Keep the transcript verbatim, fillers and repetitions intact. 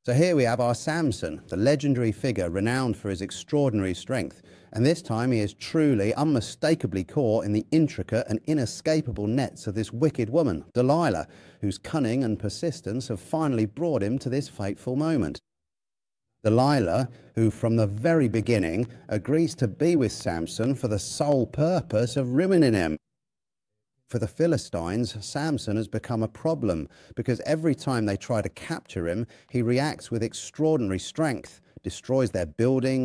So here we have our Samson, the legendary figure renowned for his extraordinary strength. And this time he is truly, unmistakably caught in the intricate and inescapable nets of this wicked woman, Delilah, whose cunning and persistence have finally brought him to this fateful moment. Delilah, who from the very beginning agrees to be with Samson for the sole purpose of ruining him. For the Philistines, Samson has become a problem because every time they try to capture him, he reacts with extraordinary strength, destroys their buildings,